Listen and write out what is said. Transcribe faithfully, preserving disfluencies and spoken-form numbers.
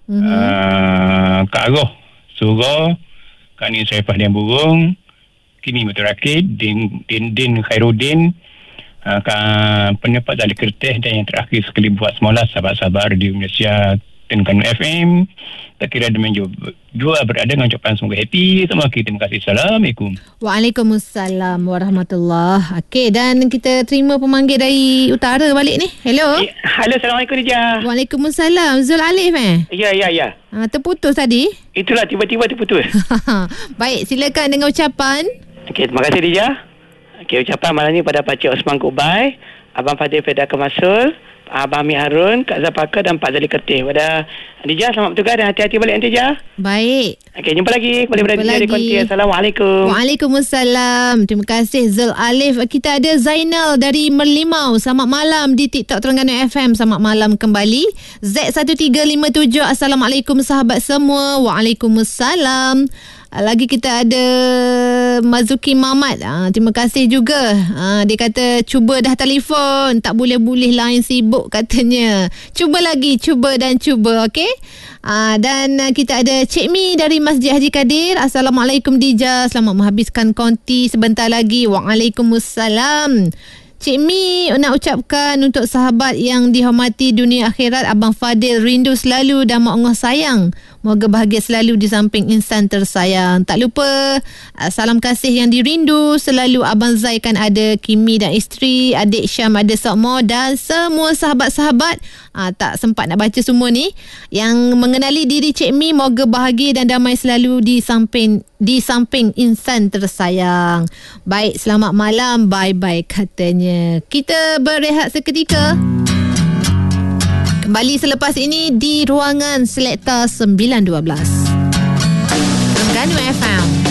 mm-hmm. uh, Kak Aroh Surah, Kak Ni Saifah Dian Burung, Kini Betul Rakid, Din, Din, Din Khairuddin, uh, Kak Pendapat Dari Kerteh, dan yang terakhir sekali buat semula sahabat-sahabat Radio Malaysia Terengganu F M. Tak kira dengan jua berada dengan ucapan semoga happy semua. Terima kasih. Assalamualaikum. Waalaikumsalam warahmatullahi. Okey, dan kita terima pemanggil dari utara balik ni. Hello. Ya, halo, Assalamualaikum Dija. Waalaikumsalam. Zul Alif eh? Ya, ya, ya. Ha, terputus tadi. Itulah tiba-tiba terputus. Baik, silakan dengan ucapan. Okey, terima kasih Dija. Okey, ucapan malam ni pada Pakcik Osman Kubai, Abang Fadil Feda Kemasul, Abang Amir Harun, Kak Zapaka dan Pak Zali Kertih. Pada Dija, selamat bertugas dan hati-hati balik nanti, Dija. Baik. Okey, jumpa lagi. Kembali berada di Konti. Assalamualaikum. Waalaikumsalam. Terima kasih Zul Alif. Kita ada Zainal dari Merlimau. Selamat malam di TikTok Terengganu F M. Selamat malam kembali. Z one three five seven. Assalamualaikum sahabat semua. Waalaikumsalam. Lagi kita ada Mazuki Mamat. Ha, terima kasih juga. Ha, dia kata cuba dah telefon, tak boleh-boleh line sibuk katanya. Cuba lagi, cuba dan cuba, okey? Ha, dan kita ada Cik Mi dari Masjid Haji Kadir. Assalamualaikum Dija. Selamat menghabiskan konti sebentar lagi. Waalaikumsalam. Cik Mi nak ucapkan untuk sahabat yang dihormati dunia akhirat, Abang Fadil rindu selalu dan mak Allah sayang. Moga bahagia selalu di samping insan tersayang. Tak lupa uh, salam kasih yang dirindu selalu Abang Zai kan ada, Kimi dan isteri, adik Syam ada Sokmo dan semua sahabat-sahabat. Uh, tak sempat nak baca semua ni yang mengenali diri Cik Mi. Moga bahagia dan damai selalu di samping di samping insan tersayang. Baik, selamat malam. Bye-bye katanya. Kita berehat seketika. Kembali selepas ini di ruangan Selekta sembilan dua belas Terengganu F M.